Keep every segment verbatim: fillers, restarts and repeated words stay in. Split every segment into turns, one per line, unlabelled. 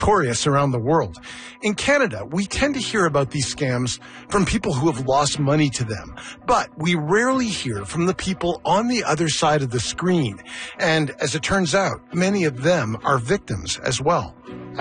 notorious around the world. In Canada, we tend to hear about these scams from people who have lost money to them, but we rarely hear from the people on the other side of the screen. And as it turns out, many of them are victims as well.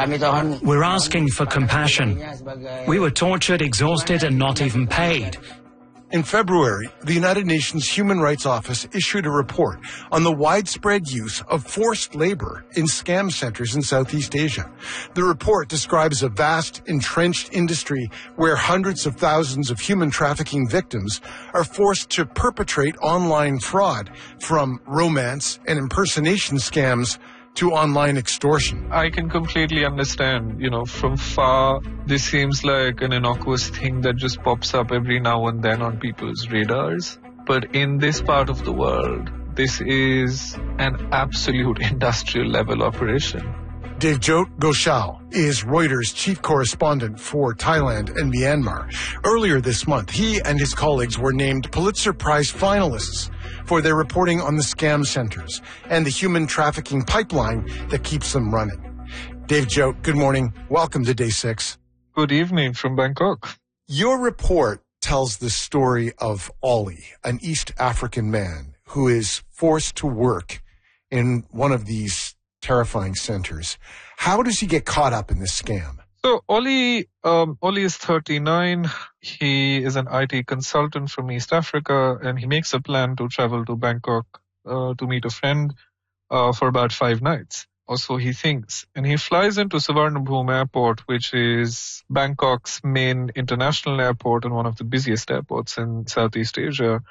We're asking for compassion. We were tortured, exhausted, and not even paid.
In February, the United Nations Human Rights Office issued a report on the widespread use of forced labor in scam centers in Southeast Asia. The report describes a vast, entrenched industry where hundreds of thousands of human trafficking victims are forced to perpetrate online fraud, from romance and impersonation scams to online extortion.
I can completely understand, you know, from far, this seems like an innocuous thing that just pops up every now and then on people's radars. But in this part of the world, this is an absolute industrial level operation.
Devjot Ghoshal is Reuters' chief correspondent for Thailand and Myanmar. Earlier this month, he and his colleagues were named Pulitzer Prize finalists for their reporting on the scam centers and the human trafficking pipeline that keeps them running. Devjot, good morning. Welcome to Day six.
Good evening from Bangkok.
Your report tells the story of Ollie, an East African man who is forced to work in one of these terrifying centers. How does he get caught up in this scam?
So Ollie, um, Ollie is thirty-nine. He is an I T consultant from East Africa, and he makes a plan to travel to Bangkok uh, to meet a friend uh, for about five nights. Or so he thinks. And he flies into Suvarnabhumi Airport, which is Bangkok's main international airport and one of the busiest airports in Southeast Asia.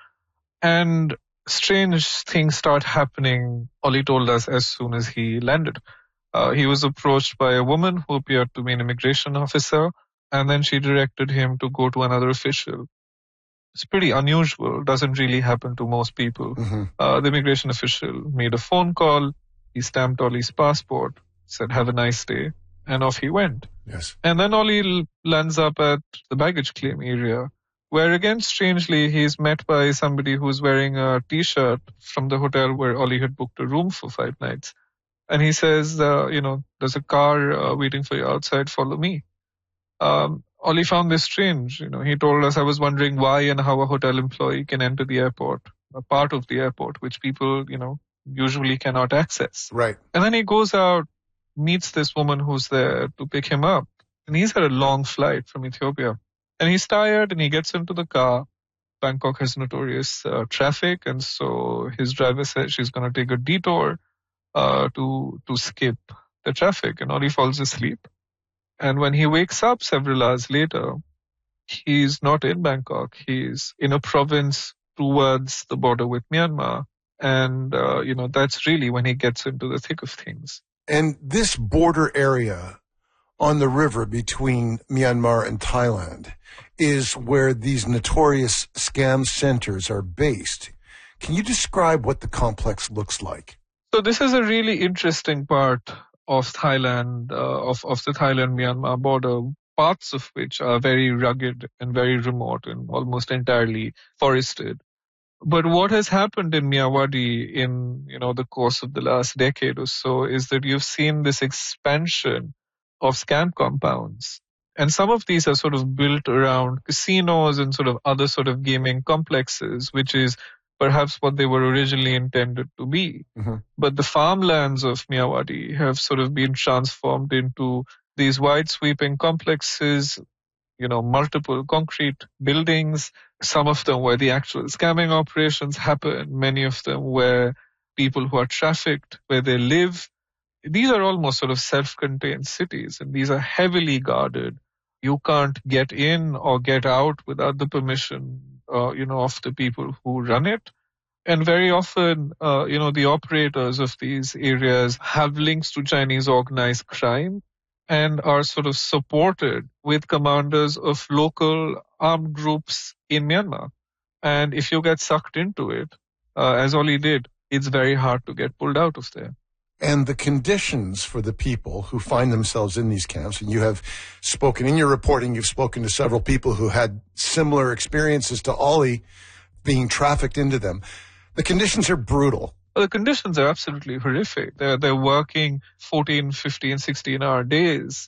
And strange things start happening, Ollie told us, as soon as he landed. Uh, he was approached by a woman who appeared to be an immigration officer, and then she directed him to go to another official. It's pretty unusual, doesn't really happen to most people. Mm-hmm. Uh, the immigration official made a phone call, he stamped Ollie's passport, said, "Have a nice day," and off he went.
Yes.
And then Ollie lands up at the baggage claim area, where again, strangely, he's met by somebody who's wearing a T-shirt from the hotel where Ollie had booked a room for five nights. And he says, uh, you know, there's a car uh, waiting for you outside, follow me. Um, Ollie found this strange. You know, he told us, I was wondering why and how a hotel employee can enter the airport, a part of the airport, which people, you know, usually cannot access.
Right.
And then he goes out, meets this woman who's there to pick him up. And he's had a long flight from Ethiopia. And he's tired and he gets into the car. Bangkok has notorious uh, traffic. And so his driver says she's going to take a detour uh, to to skip the traffic. And Ollie falls asleep. And when he wakes up several hours later, he's not in Bangkok. He's in a province towards the border with Myanmar. And, uh, you know, that's really when he gets into the thick of things.
And this border area on the river between Myanmar and Thailand is where these notorious scam centers are based. Can you describe what the complex looks like?
So this is a really interesting part of Thailand, uh, of, of the Thailand-Myanmar border, parts of which are very rugged and very remote and almost entirely forested. But what has happened in Myawaddy in, you know, the course of the last decade or so is that you've seen this expansion of scam compounds. And some of these are sort of built around casinos and sort of other sort of gaming complexes, which is perhaps what they were originally intended to be. Mm-hmm. But the farmlands of Myawaddy have sort of been transformed into these wide sweeping complexes, you know, multiple concrete buildings, some of them where the actual scamming operations happen, many of them where people who are trafficked, where they live. These are almost sort of self-contained cities, and these are heavily guarded. You can't get in or get out without the permission, uh, you know, of the people who run it. And very often, uh, you know, the operators of these areas have links to Chinese organized crime and are sort of supported with commanders of local armed groups in Myanmar. And if you get sucked into it, uh, as Ollie did, it's very hard to get pulled out of there.
And the conditions for the people who find themselves in these camps, and you have spoken in your reporting, you've spoken to several people who had similar experiences to Ollie being trafficked into them. The conditions are brutal.
Well, the conditions are absolutely horrific. They're, they're working fourteen, fifteen, sixteen hour days.